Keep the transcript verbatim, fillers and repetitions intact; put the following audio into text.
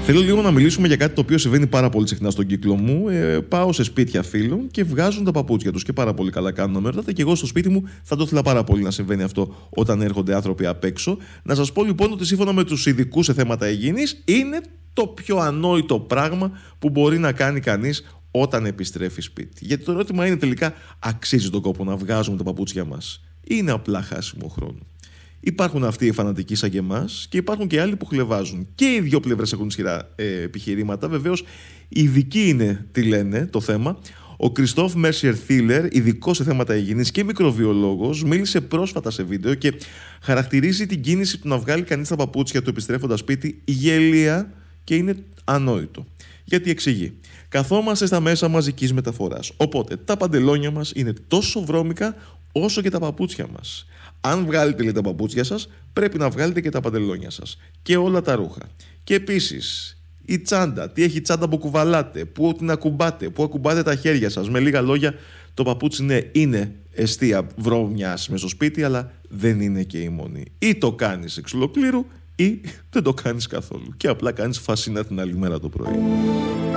Θέλω λίγο να μιλήσουμε για κάτι το οποίο συμβαίνει πάρα πολύ συχνά στον κύκλο μου. Ε, πάω σε σπίτια φίλων και βγάζουν τα παπούτσια τους και πάρα πολύ καλά κάνουν να με ρωτάτε. Και εγώ στο σπίτι μου θα το ήθελα πάρα πολύ να συμβαίνει αυτό όταν έρχονται άνθρωποι απ' έξω. Να σας πω λοιπόν ότι σύμφωνα με τους ειδικούς σε θέματα υγιεινής είναι το πιο ανόητο πράγμα που μπορεί να κάνει κανείς όταν επιστρέφει σπίτι. Γιατί το ερώτημα είναι τελικά, αξίζει τον κόπο να βγάζουμε τα παπούτσια μας? Είναι απλά χάσιμο χρόνο? Υπάρχουν αυτοί οι φανατικοί σαν και εμάς και υπάρχουν και άλλοι που χλευάζουν. Και οι δύο πλευρές έχουν ισχυρά ε, επιχειρήματα. Βεβαίως, οι ειδικοί είναι τι λένε το θέμα. Ο Κριστόφ Μέρσιερ Θίλερ, ειδικός σε θέματα υγιεινής και μικροβιολόγος, μίλησε πρόσφατα σε βίντεο και χαρακτηρίζει την κίνηση του να βγάλει κανείς τα παπούτσια του επιστρέφοντας σπίτι γελία και είναι ανόητο. Γιατί εξηγεί. Καθόμαστε στα μέσα μαζικής μεταφοράς. Οπότε τα παντελόνια μας είναι τόσο βρώμικα όσο και τα παπούτσια μας. Αν βγάλετε λέει, τα παπούτσια σας, πρέπει να βγάλετε και τα παντελόνια σας. Και όλα τα ρούχα. Και επίσης, η τσάντα. Τι έχει τσάντα που κουβαλάτε, πού την ακουμπάτε, πού ακουμπάτε τα χέρια σας. Με λίγα λόγια, το παπούτσι ναι, είναι εστία βρώμιας μες στο σπίτι, αλλά δεν είναι και η μόνη. Ή το κάνεις εξ ολοκλήρου, ή δεν το κάνεις καθόλου. Και απλά κάνεις φασίνα την άλλη μέρα το πρωί.